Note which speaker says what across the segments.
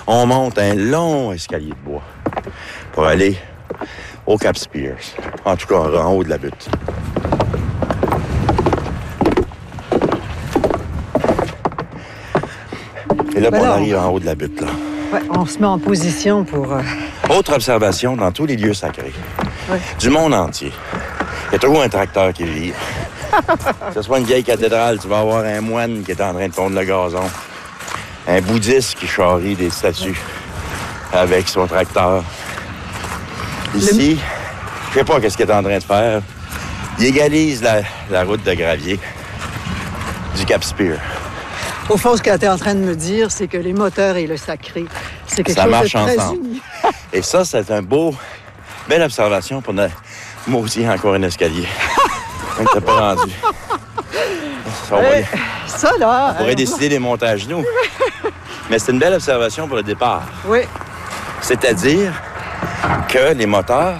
Speaker 1: On monte un long escalier de bois pour aller au Cap Spears. En tout cas, en haut de la butte. Et là, on arrive en haut de la butte, là.
Speaker 2: Ouais, on se met en position pour...
Speaker 1: Autre observation dans tous les lieux sacrés.
Speaker 2: Ouais.
Speaker 1: Du monde entier. Il y a toujours un tracteur qui vit. Que ce soit une vieille cathédrale, tu vas avoir un moine qui est en train de tondre le gazon. Un bouddhiste qui charrie des statues avec son tracteur. Ici, je sais pas qu'est-ce qu'il est en train de faire. Il égalise la route de gravier du Cap Spear.
Speaker 2: Au fond, ce que tu es en train de me dire, c'est que les moteurs et le sacré, c'est quelque
Speaker 1: Ça
Speaker 2: chose
Speaker 1: marche
Speaker 2: de très
Speaker 1: ensemble.
Speaker 2: uni.
Speaker 1: Et ça, c'est belle observation pour notre... Moi aussi, encore un escalier. On n'était pas rendu.
Speaker 2: Ça, là...
Speaker 1: On pourrait décider des monter à genoux. Mais c'est une belle observation pour le départ.
Speaker 2: Oui.
Speaker 1: C'est-à-dire que les moteurs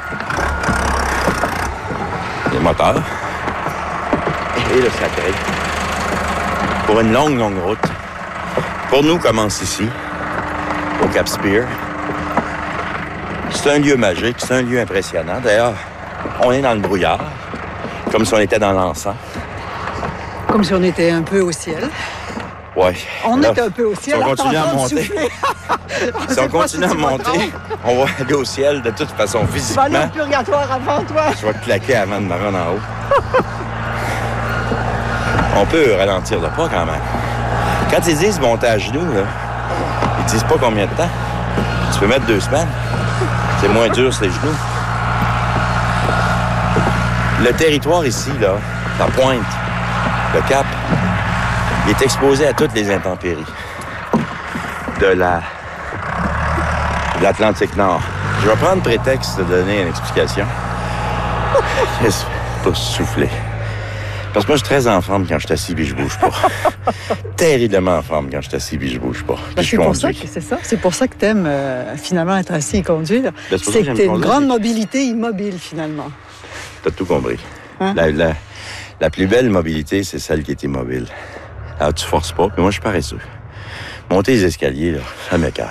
Speaker 1: et le sacré, pour une longue, longue route, pour nous, commence ici, au Cap Spear. C'est un lieu magique, c'est un lieu impressionnant. D'ailleurs, on est dans le brouillard, comme si on était dans l'encens.
Speaker 2: Comme si on était un peu au ciel.
Speaker 1: Oui.
Speaker 2: On est un peu au ciel.
Speaker 1: Si on continue à monter, si on continue à monter, on va aller au ciel de toute façon, physiquement.
Speaker 2: Tu vas aller au purgatoire avant toi.
Speaker 1: Je vais te claquer avant de me rendre en haut. On peut ralentir le pas quand même. Quand ils disent monter à genoux, là, ils disent pas combien de temps. Tu peux mettre 2 semaines. C'est moins dur sur les genoux. Le territoire ici, là, la pointe, le cap, il est exposé à toutes les intempéries de l'Atlantique Nord. Je vais prendre prétexte de donner une explication. Pour souffler. Parce que moi, je suis très en forme quand je suis assis et je bouge pas. Terriblement en forme quand je suis assis et je bouge pas. Puis je conduis.
Speaker 2: C'est pour ça que t'aimes finalement être assis et conduire.
Speaker 1: Ben,
Speaker 2: c'est que t'as une grande mobilité immobile, finalement.
Speaker 1: T'as tout compris.
Speaker 2: Hein?
Speaker 1: La plus belle mobilité, c'est celle qui est immobile. Alors, tu forces pas. Mais moi, je suis paresseux. Monter les escaliers, là, ça m'écoeure.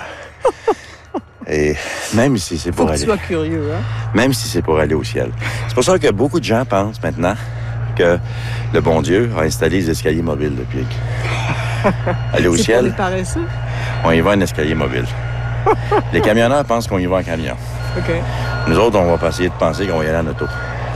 Speaker 1: Et même si c'est pour aller...
Speaker 2: Faut que tu sois curieux, hein?
Speaker 1: Même si c'est pour aller au ciel. C'est pour ça que beaucoup de gens pensent maintenant que le bon Dieu a installé les escaliers mobiles depuis. Aller au ciel,
Speaker 2: pour les paresseux?
Speaker 1: On y va en escalier mobile. Les camionneurs pensent qu'on y va en camion.
Speaker 2: OK.
Speaker 1: Nous autres, on va essayer de penser qu'on va y aller en auto.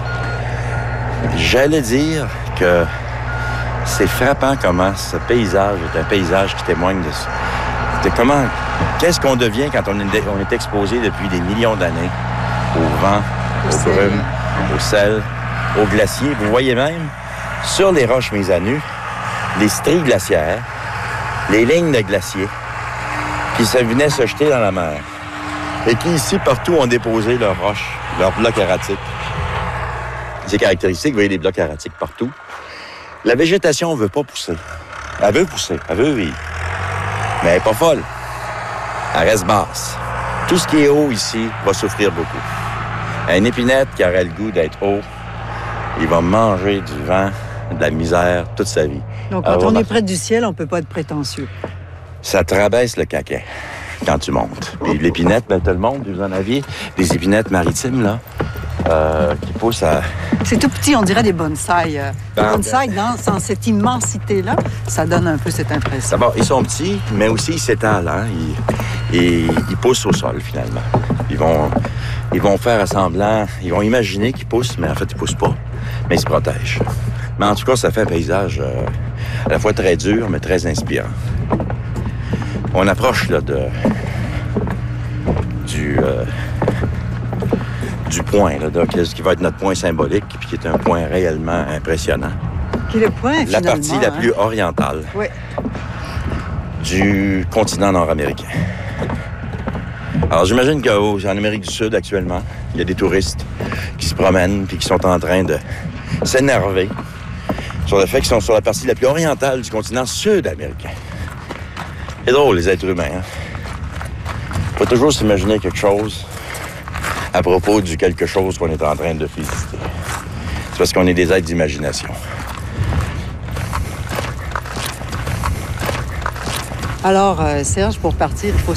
Speaker 1: J'allais dire que c'est frappant comment ce paysage est un paysage qui témoigne de comment... Qu'est-ce qu'on devient quand on est exposé depuis des millions d'années au vent, aux brumes, au sel, aux glaciers. Vous voyez même, sur les roches mises à nu, les stries glaciaires, les lignes de glaciers, qui venaient se jeter dans la mer. Et qui, ici, partout, ont déposé leurs roches, leurs blocs erratiques. C'est caractéristique, vous voyez des blocs erratiques partout. La végétation ne veut pas pousser. Elle veut pousser, elle veut vivre. Mais elle n'est pas folle. Elle reste basse. Tout ce qui est haut ici va souffrir beaucoup. Un épinette qui aurait le goût d'être haut, il va manger du vent, de la misère toute sa vie.
Speaker 2: Donc, quand on est près du ciel, on ne peut pas être prétentieux.
Speaker 1: Ça te rabaisse le caquet quand tu montes. Puis l'épinette, ben, tout le monde, vous en aviez des épinettes maritimes, là, qui poussent à...
Speaker 2: C'est tout petit, on dirait des bonsaïs. Les bonsaïs, dans cette immensité-là, ça donne un peu cette impression.
Speaker 1: D'abord, ils sont petits, mais aussi ils s'étalent. Hein? Ils poussent au sol, finalement. Ils vont faire semblant, ils vont imaginer qu'ils poussent, mais en fait, ils poussent pas. Mais ils se protègent. Mais en tout cas, ça fait un paysage à la fois très dur, mais très inspirant. On approche là du point, là, qui va être notre point symbolique, puis qui est un point réellement impressionnant.
Speaker 2: Qui est le point, finalement,
Speaker 1: la partie la plus orientale du continent nord-américain. Alors, j'imagine qu'en Amérique du Sud, actuellement, il y a des touristes qui se promènent puis qui sont en train de s'énerver sur le fait qu'ils sont sur la partie la plus orientale du continent sud-américain. C'est drôle, les êtres humains. Hein? Faut toujours s'imaginer quelque chose à propos du quelque chose qu'on est en train de visiter. C'est parce qu'on est des êtres d'imagination.
Speaker 2: Alors, Serge, pour partir, il faut